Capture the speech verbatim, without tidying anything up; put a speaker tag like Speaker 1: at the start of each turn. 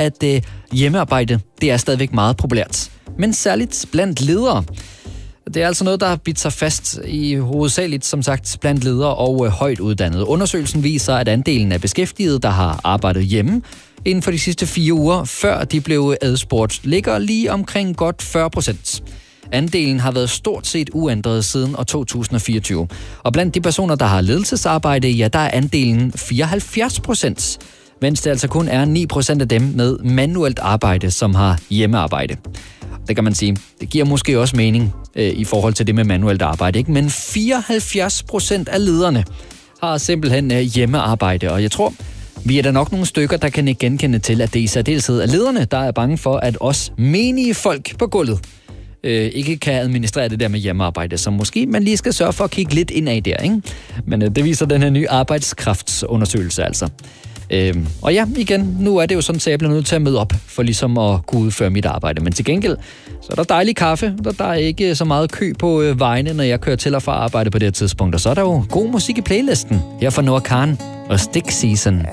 Speaker 1: at øh, hjemmearbejde, det er stadigvæk meget populært. Men særligt blandt ledere. Det er altså noget, der har bidt sig fast i hovedsageligt, som sagt, blandt ledere og øh, højt uddannede. Undersøgelsen viser, at andelen af beskæftigede, der har arbejdet hjemme inden for de sidste fire uger, før de blev adspurgt, ligger lige omkring godt fyrre procent. Andelen har været stort set uændret siden år to tusind og fireogtyve. Og blandt de personer, der har ledelsesarbejde, ja, der er andelen fireoghalvfjerds procent. Mens det altså kun er ni procent af dem med manuelt arbejde, som har hjemmearbejde. Det kan man sige. Det giver måske også mening øh, i forhold til det med manuelt arbejde, ikke? Men fireoghalvfjerds procent af lederne har simpelthen øh, hjemmearbejde, og jeg tror, vi er der nok nogle stykker, der kan ikke genkende til, at det i særdeleshed er lederne, der er bange for, at os menige folk på gulvet øh, ikke kan administrere det der med hjemmearbejde, så måske man lige skal sørge for at kigge lidt indad der, ikke? Men øh, det viser den her nye arbejdskraftsundersøgelse altså. Øhm, og ja, igen, nu er det jo sådan, at jeg bliver nødt til at møde op for ligesom at kunne udføre mit arbejde. Men til gengæld, så er der dejlig kaffe, og der er ikke så meget kø på øh, vejene, når jeg kører til og fra arbejde på det her tidspunkt. Og så er der jo god musik i playlisten. Her fra Noah Kahan og Stick Season.